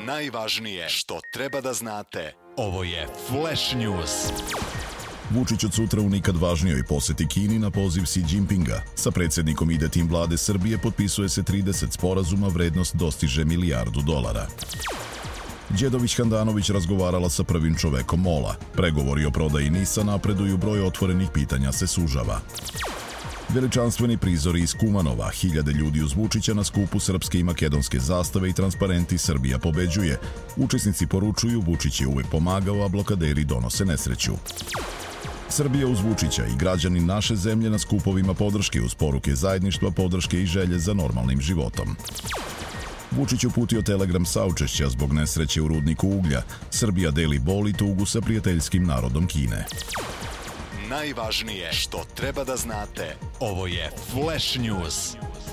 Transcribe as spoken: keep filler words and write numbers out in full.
Najvažnije što treba da znate. Ovo je Flash News. Vučić od sutra u nikad važnijoj poseti Kini na poziv Xi Jinpinga. Sa predsjednikom ide tim vlade Srbije potpisuje se trideset sporazuma, vrednost dostiže milijardu dolara. Đedović-Handanović razgovarala sa prvim čovekom MOL-a. Pregovori o prodaji Nisa napreduju, broj otvorenih pitanja se sužava. Veličanstveni prizori iz Kumanova, hiljade ljudi uz Vučića na skupu srpske i makedonske zastave i transparenti Srbija pobeđuje. Učesnici poručuju Vučić je uvek pomagao, a blokaderi donose nesreću. Srbija uz Vučića i građani naše zemlje na skupovima podrške uz poruke zajedništva, podrške i želje za normalnim životom. Vučić uputio telegram saučešća zbog nesreće u rudniku uglja. Srbija deli bol i tugu sa prijateljskim narodom Kine. Najvažnije što treba da znate. Ovo je Flash News.